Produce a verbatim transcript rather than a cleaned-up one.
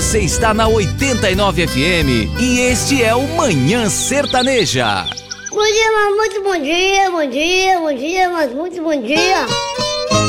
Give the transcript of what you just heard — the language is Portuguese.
Você está na oitenta e nove F M e este é o Manhã Sertaneja. Bom dia, mas muito bom dia, bom dia, bom dia, mas muito bom dia.